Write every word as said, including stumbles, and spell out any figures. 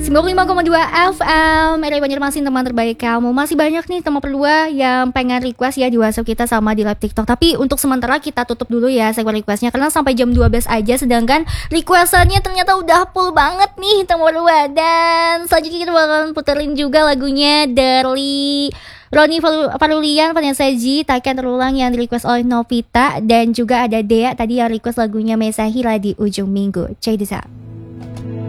sembilan puluh lima koma dua F M R I Banjarmasin, teman terbaik kamu. Masih banyak nih teman berdua yang pengen request ya di WhatsApp kita sama di live TikTok. Tapi untuk sementara kita tutup dulu ya segmen requestnya, karena sampai jam dua belas aja. Sedangkan requestannya ternyata udah full banget nih teman berdua. Dan selanjutnya kita bakalan puterin juga lagunya dari Roni Farulian, Vanessa G, Takkan Terulang yang di request oleh Novita. Dan juga ada Dea tadi yang request lagunya Mesahila di ujung minggu. Check this out.